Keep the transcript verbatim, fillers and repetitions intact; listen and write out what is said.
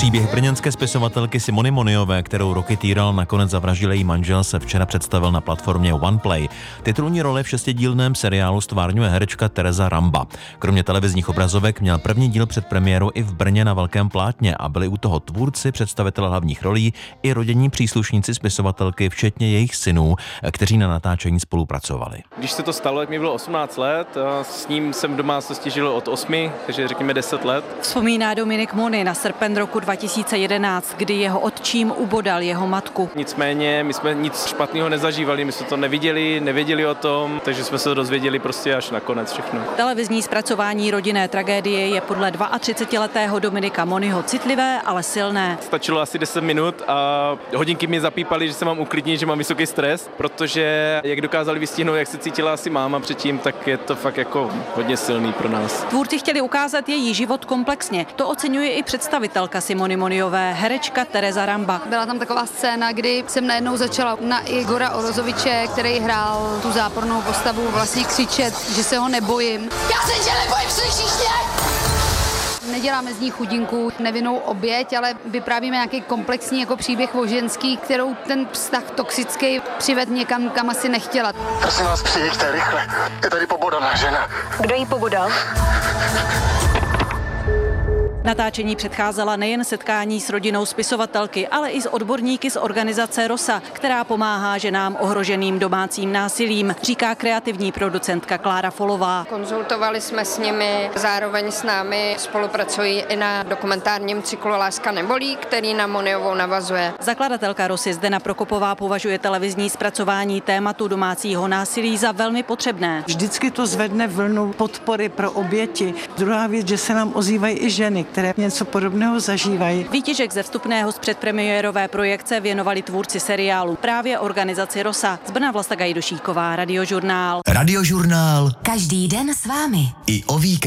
Příběh brněnské spisovatelky Simony Moniové, kterou roky týral, nakonec zavraždil její manžel, se včera představil na platformě OnePlay. Titulní roli v šestidílném seriálu stvárňuje herečka Tereza Ramba. Kromě televizních obrazovek měl první díl před premiérou i v Brně na velkém plátně a byli u toho tvůrci, představitelé hlavních rolí i rodinní příslušníci spisovatelky, včetně jejich synů, kteří na natáčení spolupracovali. Když se to stalo, jak mi bylo osmnáct let, a s ním jsem v domácnosti žil od osmi, takže řekněme deset let. Vzpomíná Dominik Mony na srpen roku dva tisíce jedenáct, kdy jeho otčím ubodal jeho matku. Nicméně my jsme nic špatného nezažívali, my jsme to neviděli, nevěděli o tom, takže jsme se to dozvěděli prostě až nakonec všechno. Televizní zpracování rodinné tragédie je podle třicetiletého Dominika Monyho citlivé, ale silné. Stačilo asi deset minut a hodinky mi zapípaly, že se mám uklidnit, že mám vysoký stres, protože jak dokázali vystihnout, jak se cítila asi máma předtím, tak je to fakt jako hodně silný pro nás. Tvůrci chtěli ukázat její život komplexně. To oceňuje i představitelka Simony Moniové, herečka Tereza Ramba. Byla tam taková scéna, kdy jsem najednou začala na Igora Orozoviče, který hrál tu zápornou postavu, vlastně křičet, že se ho nebojím. Já se tě nebojím, slyšíš mě? Neděláme z ní chudinku, nevinnou oběť, ale vyprávíme nějaký komplexní jako příběh o ženský, kterou ten vztah toxický přived někam, kam asi nechtěla. Prosím vás, přijeďte rychle. Je tady pobodaná žena. Kdo jí pobodal? Natáčení předcházela nejen setkání s rodinou spisovatelky, ale i s odborníky z organizace ROSA, která pomáhá ženám ohroženým domácím násilím, říká kreativní producentka Klára Folová. Konzultovali jsme s nimi, zároveň s námi spolupracují i na dokumentárním cyklu Láska nebolí, který na Moniovou navazuje. Zakladatelka ROSy Zdena Prokopová považuje televizní zpracování tématu domácího násilí za velmi potřebné. Vždycky to zvedne vlnu podpory pro oběti. Druhá věc, že se nám ozývají i ženy, které něco podobného zažívají. Výtěžek ze vstupného z předpremiérové projekce věnovali tvůrci seriálu právě organizaci ROSA. Z Brna Vlasta Gajdošíková, Radiožurnál. Radiožurnál. Každý den s vámi. I o víkendu.